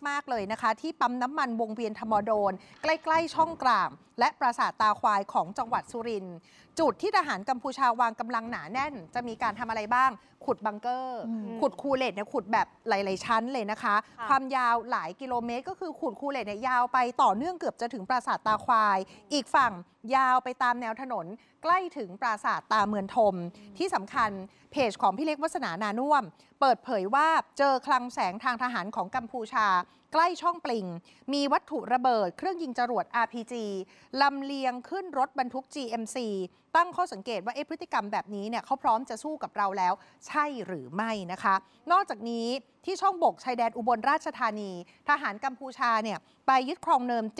มากๆเลยนะคะที่ปั๊มน้ำมันวงเวียนธรรมดรใกล้ๆช่องกลางและปราสาทตาควายของจังหวัดสุรินทร์จุดที่ทหารกัมพูชาวางกำลังหนาแน่นจะมีการทำอะไรบ้างขุดบังเกอร์ขุดคูเลตเนี่ยขุดแบบหลายๆชั้นเลยนะคะความยาวหลายกิโลเมตรก็คือขุดคูเลตเนี่ยยาวไปต่อเนื่องเกือบจะถึงปราสาทตาควายอีกฝั่งยาวไปตามแนวถนนใกล้ถึงปราสาทตาเมืองธมที่สำคัญเพจของพี่เล็กวาสนานานุ่วมเปิดเผยว่าเจอคลังแสงทางทหารของกัมพูชาใกล้ช่องปลิงมีวัตถุระเบิดเครื่องยิงจรวด RPG ลำเลียงขึ้นรถบรรทุก GMC ตั้งข้อสังเกตว่าพฤติกรรมแบบนี้เนี่ยเขาพร้อมจะสู้กับเราแล้วใช่หรือไม่นะคะนอกจากนี้ที่ช่องบกชายแดนอุบลราชธานีทหารกัมพูชาเนี่ยไปยึดครองเนิน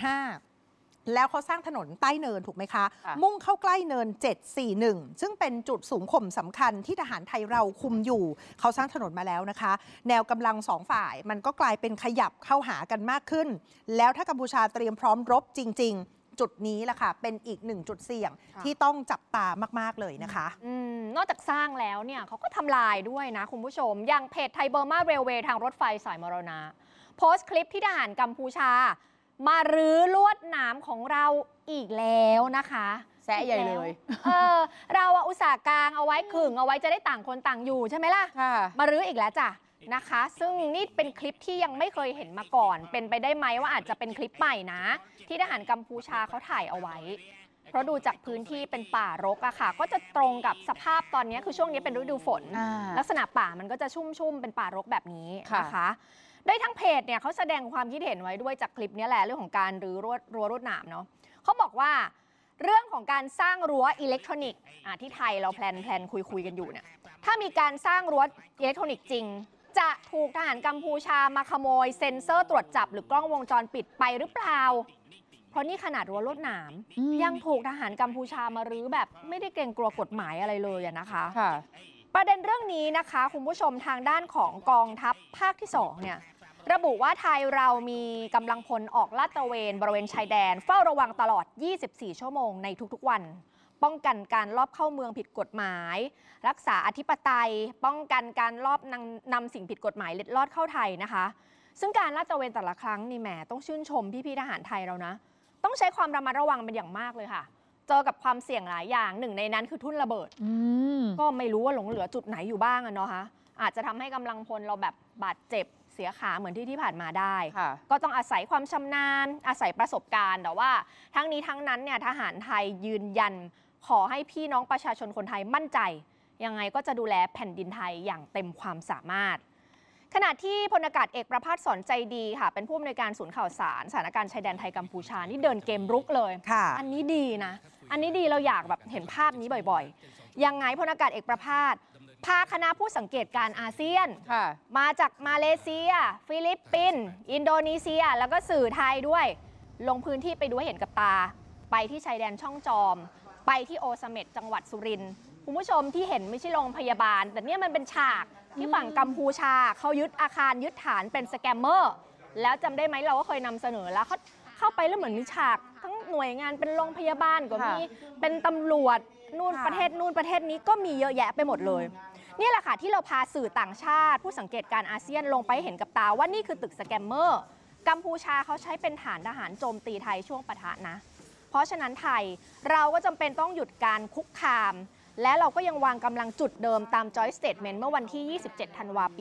745แล้วเขาสร้างถนนใต้เนินถูกไหมคะมุ่งเข้าใกล้เนิน 741ซึ่งเป็นจุดสูงข่มสำคัญที่ทหารไทยเราคุมอยู่เขาสร้างถนนมาแล้วนะคะแนวกำลังสองฝ่ายมันก็กลายเป็นขยับเข้าหากันมากขึ้นแล้วถ้ากัมพูชาเตรียมพร้อมรบจริงๆจุดนี้แหละค่ะเป็นอีกหนึ่งจุดเสี่ยงที่ต้องจับตามากๆเลยนะคะนอกจากสร้างแล้วเนี่ยเขาก็ทำลายด้วยนะคุณผู้ชมอย่างเพจไทยเบอร์มาเรลเวย์ทางรถไฟสายมรณะโพสต์คลิปที่ทหารกัมพูชามารื้อลวดหนามของเราอีกแล้วนะคะแซะใหญ่เลยเราอุตส่าห์กางเอาไว้ขึงเอาไว้จะได้ต่างคนต่างอยู่ใช่ไหมล่ะมารื้ออีกแล้วจ้ะนะคะซึ่งนี่เป็นคลิปที่ยังไม่เคยเห็นมาก่อนเป็นไปได้ไหมว่าอาจจะเป็นคลิปใหม่นะที่ทหารกัมพูชาเขาถ่ายเอาไว้เพราะดูจากพื้นที่เป็นป่ารกอะค่ะก็จะตรงกับสภาพตอนนี้คือช่วงนี้เป็นฤดูฝนลักษณะป่ามันก็จะชุ่มๆเป็นป่ารกแบบนี้นะคะได้ทั้งเพจเนี่ยเขาแสดงความคิดเห็นไว้ด้วยจากคลิปนี้แหละเรื่องของการรื้อรั้วรวดหนามเนาะเขาบอกว่าเรื่องของการสร้างรั้วอิเล็กทรอนิกส์ที่ไทยเราแพลนคุยกันอยู่เนี่ยถ้ามีการสร้างรั้วอิเล็กทรอนิกส์จริงจะถูกทหารกัมพูชามาขโมยเซ็นเซอร์ตรวจจับหรือกล้องวงจรปิดไปหรือเปล่าเพราะนี่ขนาดรั้วลวดหนามยังถูกทหารกัมพูชามารื้อแบบไม่ได้เกรงกลัวกฎหมายอะไรเลยนะคะประเด็นเรื่องนี้นะคะคุณผู้ชมทางด้านของกองทัพภาคที่2เนี่ยระบุว่าไทยเรามีกำลังพลออกลาดตระเวนบริเวณชายแดนเฝ้าระวังตลอด24ชั่วโมงในทุกๆวันป้องกันการลอบเข้าเมืองผิดกฎหมายรักษาอธิปไตยป้องกันการลอบนำสิ่งผิดกฎหมายเล็ดลอดเข้าไทยนะคะซึ่งการลาดตระเวนแต่ละครั้งนี่แหมต้องชื่นชมพี่ๆทหารไทยเรานะต้องใช้ความระมัดระวังเป็นอย่างมากเลยค่ะเจอกับความเสี่ยงหลายอย่างหนึ่งในนั้นคือทุ่นระเบิดก็ไม่รู้ว่าหลงเหลือจุดไหนอยู่บ้างเนาะคะอาจจะทำให้กำลังพลเราแบบบาดเจ็บเสียขาเหมือนที่ผ่านมาได้ก็ต้องอาศัยความชำนาญอาศัยประสบการณ์แต่ว่าทั้งนี้ทั้งนั้นเนี่ยทหารไทยยืนยันขอให้พี่น้องประชาชนคนไทยมั่นใจยังไงก็จะดูแลแผ่นดินไทยอย่างเต็มความสามารถขณะที่พลอากาศเอกประภาสสอนใจดีค่ะเป็นผู้อำนวยการศูนย์ข่าวสารสถานการณ์ชายแดนไทยกัมพูชานี่เดินเกมรุกเลยอันนี้ดีนะอันนี้ดีเราอยากแบบเห็นภาพนี้บ่อยๆยังไงพลอากาศเอกประภาสพาคณะผู้สังเกตการอาเซียนมาจากมาเลเซียฟิลิปปินส์อินโดนีเซียแล้วก็สื่อไทยด้วยลงพื้นที่ไปดูให้เห็นกับตาไปที่ชายแดนช่องจอมไปที่โอเสเม็ดจังหวัดสุรินทร์คุณผู้ชมที่เห็นไม่ใช่โรงพยาบาลแต่เนี่ยมันเป็นฉากที่ฝั่งกัมพูชาเขายึดอาคารยึดฐานเป็นสแกมเมอร์แล้วจำได้ไหมเราก็เคยนำเสนอแล้วเขาเข้าไปแล้วเหมือนมีฉากทั้งหน่วยงานเป็นโรงพยาบาลก็มีเป็นตำรวจนู่นประเทศนู่นประเทศนี้ก็มีเยอะแยะไปหมดเลยนี่แหละค่ะที่เราพาสื่อต่างชาติผู้สังเกตการอาเซียนลงไปเห็นกับตาว่านี่คือตึกสแกมเมอร์กัมพูชาเขาใช้เป็นฐานทหารโจมตีไทยช่วงปะทะนะเพราะฉะนั้นไทยเราก็จำเป็นต้องหยุดการคุกคามและเราก็ยังวางกำลังจุดเดิมตาม Joint Statement เมื่อวันที่ 27 ธันวาคม ปี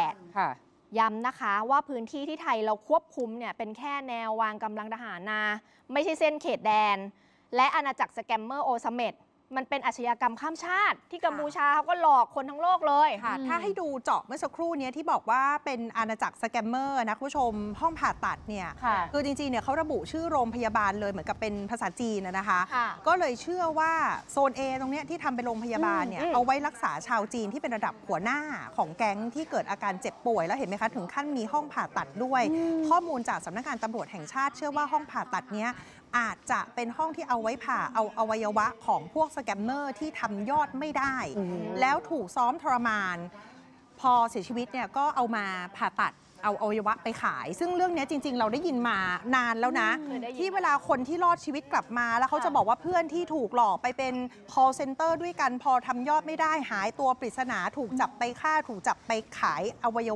68 ย้ำนะคะว่าพื้นที่ที่ไทยเราควบคุมเนี่ยเป็นแค่แนววางกำลังทหารนาไม่ใช่เส้นเขตแดนและอาณาจักรสแกมเมอร์โอเสเม็ดมันเป็นอาชญากรรมข้ามชาติที่กัมพูชาเขาก็หลอกคนทั้งโลกเลยค่ะถ้าให้ดูเจาะเมื่อสักครู่นี้ที่บอกว่าเป็นอาณาจักรสแกมเมอร์นะคุณผู้ชมห้องผ่าตัดเนี่ยคือจริงๆเนี่ยเขาระบุชื่อโรงพยาบาลเลยเหมือนกับเป็นภาษาจีนนะคะก็เลยเชื่อว่าโซน A ตรงนี้ที่ทำเป็นโรงพยาบาลเนี่ยเอาไว้รักษาชาวจีนที่เป็นระดับหัวหน้าของแก๊งที่เกิดอาการเจ็บป่วยแล้วเห็นไหมคะถึงขั้นมีห้องผ่าตัดด้วยข้อมูลจากสำนักงานตำรวจแห่งชาติเชื่อว่าห้องผ่าตัดเนี้ยอาจจะเป็นห้องที่เอาไว้ผ่าเอาอวัยวะของพวกสแกมเมอร์ที่ทำยอดไม่ได้แล้วถูกซ้อมทรมานพอเสียชีวิตเนี่ยก็เอามาผ่าตัดเอาอวัยวะไปขายซึ่งเรื่องนี้จริงๆเราได้ยินมานานแล้วนะที่เวลาคนที่รอดชีวิตกลับมาแล้วเขาจะบอกว่าเพื่อนที่ถูกหลอกไปเป็น call center ด้วยกันพอทำยอดไม่ได้หายตัวปริศนาถูกจับไปฆ่าถูกจับไปขายอวัยวะ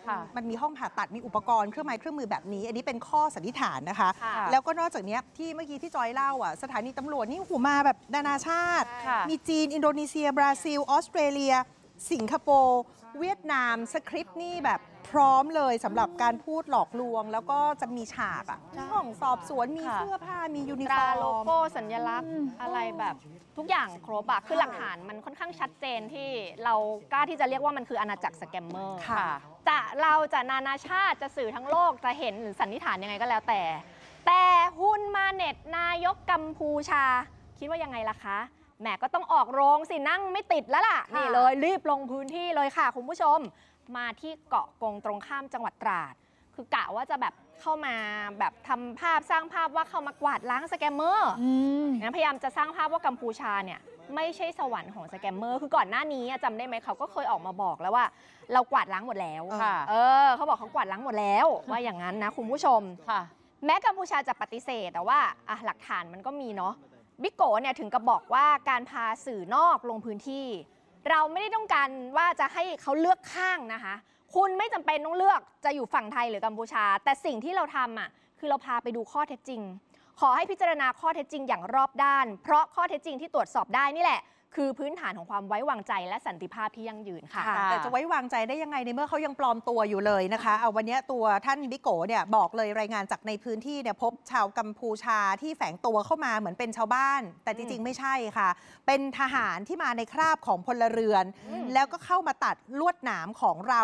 มันมีห้องผ่าตัดมีอุปกรณ์เครื่องไม้เครื่องมือแบบนี้อันนี้เป็นข้อสันนิษฐานนะคะ แล้วก็นอกจากนี้ที่เมื่อกี้พี่จอยเล่าสถานีตำรวจนี่หูมาแบบนานาชาติมีจีนอินโดนีเซียบราซิลออสเตรเลียสิงคโปร์เวียดนามสคริปต์นี่แบบพร้อมเลยสำหรับการพูดหลอกลวงแล้วก็จะมีฉากห้องสอบสวนมีเสื้อผ้ามียูนิฟอร์มโลโก้สัญลักษณ์อะไรแบบทุกอย่างครบคือหลักฐานมันค่อนข้างชัดเจนที่เรากล้าที่จะเรียกว่ามันคืออาณาจักรสแกมเมอร์เราจะนานาชาติจะสื่อทั้งโลกจะเห็นหรือสันนิษฐานยังไงก็แล้วแต่ฮุนมาเน็ตนายกกัมพูชาคิดว่ายังไงล่ะคะแหมก็ต้องออกโรงสินั่งไม่ติดแล้วล่ะนี่เลยรีบลงพื้นที่เลยค่ะคุณผู้ชมมาที่เกาะกงตรงข้ามจังหวัดตราดคือกะว่าจะแบบเข้ามาแบบทำภาพสร้างภาพว่าเข้ามากวาดล้างสแกมเมอร์งั้นพยายามจะสร้างภาพว่ากัมพูชาเนี่ยไม่ใช่สวรรค์ของสแกมเมอร์คือก่อนหน้านี้จำได้ไหมเขาก็เคยออกมาบอกแล้วว่าเรากวาดล้างหมดแล้วเขาบอกเขากวาดล้างหมดแล้วว่าอย่างนั้นนะคุณผู้ชมแม้กัมพูชาจะปฏิเสธแต่ว่าหลักฐานมันก็มีเนาะบิ๊กโกเนี่ยถึงกับบอกว่าการพาสื่อนอกลงพื้นที่เราไม่ได้ต้องการว่าจะให้เขาเลือกข้างนะคะคุณไม่จำเป็นต้องเลือกจะอยู่ฝั่งไทยหรือกัมพูชาแต่สิ่งที่เราทำคือเราพาไปดูข้อเท็จจริงขอให้พิจารณาข้อเท็จจริงอย่างรอบด้านเพราะข้อเท็จจริงที่ตรวจสอบได้นี่แหละคือพื้นฐานของความไว้วางใจและสันติภาพที่ยั่งยืนค่ะแต่จะไว้วางใจได้ยังไงในเมื่อเขายังปลอมตัวอยู่เลยนะคะเอาวันนี้ตัวท่านบิ๊กโกเนี่ยบอกเลยรายงานจากในพื้นที่เนี่ยพบชาวกัมพูชาที่แฝงตัวเข้ามาเหมือนเป็นชาวบ้านแต่จริงๆไม่ใช่ค่ะเป็นทหารที่มาในคราบของพลเรือนแล้วก็เข้ามาตัดลวดหนามของเรา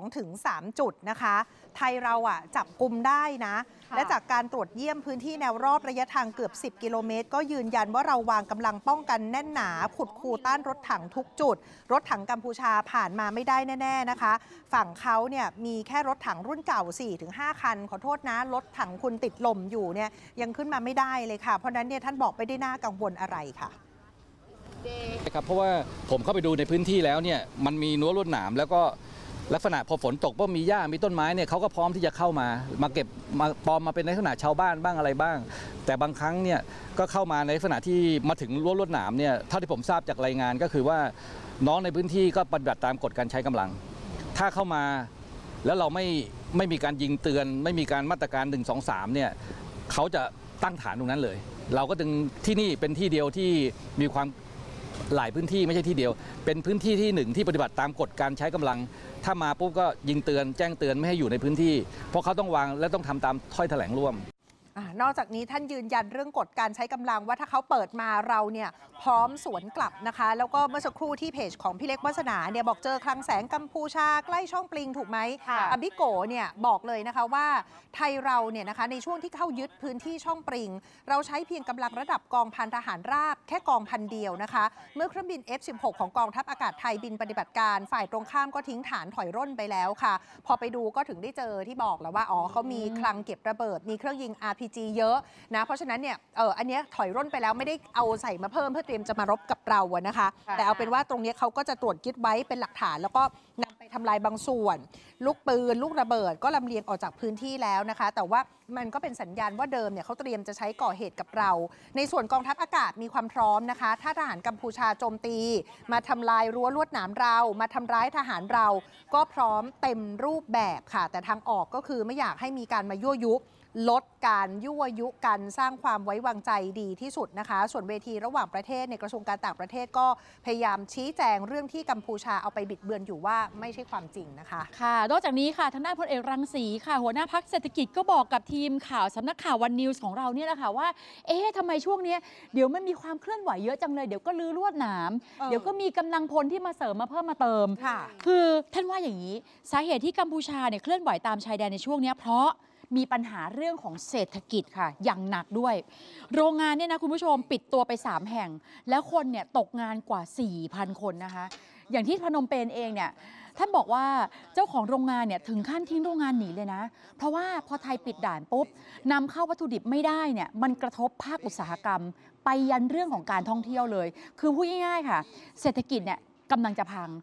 2-3 จุดนะคะไทยเราจับกุมได้นะและจากการตรวจเยี่ยมพื้นที่แนวรอบระยะทางเกือบ10 กิโลเมตรก็ยืนยันว่าเราวางกำลังป้องกันแน่นหนาขุดคูต้านรถถังทุกจุดรถถังกัมพูชาผ่านมาไม่ได้แน่ๆนะคะฝั่งเขาเนี่ยมีแค่รถถังรุ่นเก่า 4-5 คันขอโทษนะรถถังคุณติดลมอยู่เนี่ยยังขึ้นมาไม่ได้เลยค่ะเพราะนั้นเนี่ยท่านบอกไม่ได้น่ากังวลอะไรค่ะครับเพราะว่าผมเข้าไปดูในพื้นที่แล้วเนี่ยมันมีรั้วลวดหนามแล้วก็ลักษณะพอฝนตกว่ามีหญ้ามีต้นไม้เนี่ยเขาก็พร้อมที่จะเข้ามาเก็บมาปลอมมาเป็นในลักษณะชาวบ้านบ้างอะไรบ้างแต่บางครั้งเนี่ยก็เข้ามาในลักษณะที่มาถึงรั้วลวดหนามเนี่ยเท่าที่ผมทราบจากรายงานก็คือว่าน้องในพื้นที่ก็ปฏิบัติตามกฎการใช้กำลังถ้าเข้ามาแล้วเราไม่มีการยิงเตือนไม่มีการมาตรการ1 2 3เนี่ยเขาจะตั้งฐานตรงนั้นเลยเราก็ถึงที่นี่เป็นที่เดียวที่มีความหลายพื้นที่ไม่ใช่ที่เดียวเป็นพื้นที่ที่1ที่ปฏิบัติตามกฎการใช้กำลังถ้ามาปุ๊บก็ยิงเตือนแจ้งเตือนไม่ให้อยู่ในพื้นที่เพราะเขาต้องวางและต้องทำตามถ้อยแถลงร่วมนอกจากนี้ท่านยืนยันเรื่องกฎการใช้กำลังว่าถ้าเขาเปิดมาเราเนี่ยพร้อมสวนกลับนะคะแล้วก็เมื่อสักครู่ที่เพจของพี่เล็กวาสนาเนี่ยบอกเจอคลังแสงกัมพูชาใกล้ช่องปลิงถูกไหมบิ๊กโกเนี่ยบอกเลยนะคะว่าไทยเราเนี่ยนะคะในช่วงที่เข้ายึดพื้นที่ช่องปลิงเราใช้เพียงกำลังระดับกองพันทหารราบแค่กองพันเดียวนะคะเมื่อเครื่องบิน F-16 ของกองทัพอากาศไทยบินปฏิบัติการฝ่ายตรงข้ามก็ทิ้งฐานถอยร่นไปแล้วค่ะพอไปดูก็ถึงได้เจอที่บอกแล้วว่าอ๋อเขามีคลังเก็บระเบิดมีเครื่องยิง RPG เยอะนะเพราะฉะนั้นเนี่ยอันนี้ถอยร่นไปแล้วไม่ได้เอาใส่มาเพิ่มเพื่อเตรียมจะมารบกับเราอะนะคะแต่เอาเป็นว่าตรงนี้เขาก็จะตรวจยึดไว้เป็นหลักฐานแล้วก็นำไปทำลายบางส่วนลูกปืนลูกระเบิดก็ลำเลียงออกจากพื้นที่แล้วนะคะแต่ว่ามันก็เป็นสัญญาณว่าเดิมเนี่ยเขาเตรียมจะใช้ก่อเหตุกับเราในส่วนกองทัพอากาศมีความพร้อมนะคะถ้าทหารกัมพูชาโจมตีมาทำลายรั้วลวดหนามเรามาทำร้ายทหารเราก็พร้อมเต็มรูปแบบค่ะแต่ทางออกก็คือไม่อยากให้มีการมายั่วยุลดการยั่วยุกันสร้างความไว้วางใจดีที่สุดนะคะส่วนเวทีระหว่างประเทศในกระทรวงการต่างประเทศก็พยายามชี้แจงเรื่องที่กัมพูชาเอาไปบิดเบือนอยู่ว่าไม่ใช่ความจริงนะคะค่ะนอกจากนี้ค่ะทางด้านพลเอกรังสีค่ะหัวหน้าพรรคเศรษฐกิจก็บอกกับทีมข่าวสำนักข่าววันนิวส์ของเราเนี่ยแหละค่ะว่าทำไมช่วงนี้เดี๋ยวมันมีความเคลื่อนไหวเยอะจังเลยเดี๋ยวก็ลื้อลวดหนามเดี๋ยวก็มีกำลังพลที่มาเสริมมาเพิ่มมาเติมคือท่านว่าอย่างนี้สาเหตุที่กัมพูชาเนี่ยเคลื่อนไหวตามชายแดนในช่วงนี้เพราะมีปัญหาเรื่องของเศรษฐกิจค่ะอย่างหนักด้วยโรงงานเนี่ยนะคุณผู้ชมปิดตัวไป3แห่งแล้วคนเนี่ยตกงานกว่า 4,000 คนนะคะอย่างที่พนมเปญเองเนี่ยท่านบอกว่าเจ้าของโรงงานเนี่ยถึงขั้นทิ้งโรงงานหนีเลยนะเพราะว่าพอไทยปิดด่านปุ๊บนำเข้าวัตถุดิบไม่ได้เนี่ยมันกระทบภาคอุตสาหกรรมไปยันเรื่องของการท่องเที่ยวเลยคือพูดง่ายๆค่ะเศรษฐกิจเนี่ยกำลังจะพัง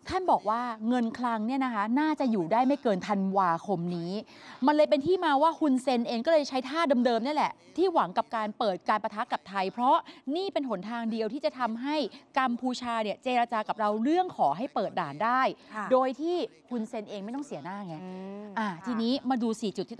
ท่านบอกว่าเงินคลังเนี่ยนะคะน่าจะอยู่ได้ไม่เกินธันวาคมนี้ มันเลยเป็นที่มาว่าฮุนเซนเองก็เลยใช้ท่าเดิมๆนี่แหละที่หวังกับการเปิดการปะทะกับไทย เพราะนี่เป็นหนทางเดียวที่จะทำให้กัมพูชาเนี่ยเจรจากับเราเรื่องขอให้เปิดด่านได้ โดยที่ฮุนเซนเองไม่ต้องเสียหน้าไงทีนี้มาดู4จุดที่